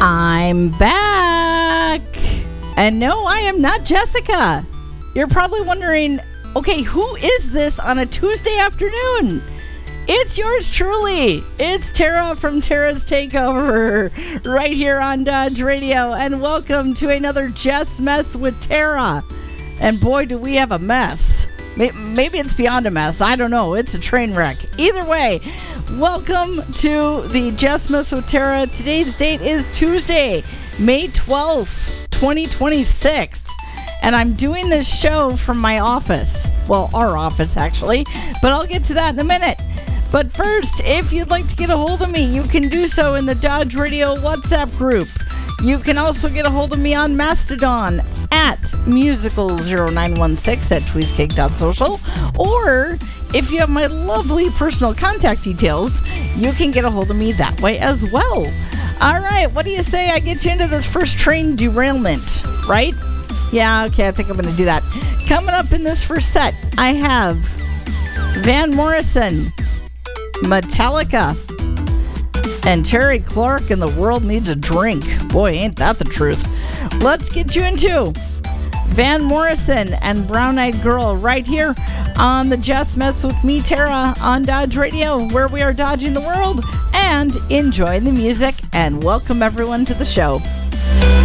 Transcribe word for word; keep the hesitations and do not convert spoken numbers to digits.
I'm back. And no, I am not Jessica. You're probably wondering, okay, who is this on a Tuesday afternoon? It's yours truly. It's Tara from Tara's Takeover right here on Dodge Radio. And welcome to another Just Mess with Tara. And boy, do we have a mess. Maybe it's beyond a mess. I don't know. It's a train wreck. Either way, welcome to the Just Mess with Tara. Today's date is Tuesday, May twelfth, twenty twenty-six. And I'm doing this show from my office. Well, our office, actually. But I'll get to that in a minute. But first, if you'd like to get a hold of me, you can do so in the Dodge Radio WhatsApp group. You can also get a hold of me on Mastodon at musical zero nine one six at tweezecake dot social. Or if you have my lovely personal contact details, you can get a hold of me that way as well. All right, what do you say I get you into this first train derailment, right? Yeah, okay, I think I'm going to do that. Coming up in this first set, I have Van Morrison, Metallica, and Terry Clark, and The World Needs a Drink. Boy, ain't that the truth. Let's get you into Van Morrison and Brown Eyed Girl right here on the Just Mess with me, Tara, on Dodge Radio, where we are dodging the world and enjoying the music. And welcome everyone to the show.